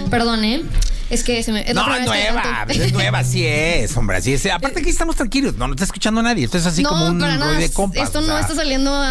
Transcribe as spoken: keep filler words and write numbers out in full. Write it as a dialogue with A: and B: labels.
A: Perdón, ¿eh? Es que se me... Es
B: No,
A: la
B: es
A: primera vez que
B: nueva,
A: canto.
B: es nueva, así es, hombre, así es. Aparte aquí estamos tranquilos, no, no está escuchando a nadie, esto es así
A: No,
B: como un
A: para nada.
B: rollo de compas.
A: Esto
B: o
A: no
B: sea.
A: está saliendo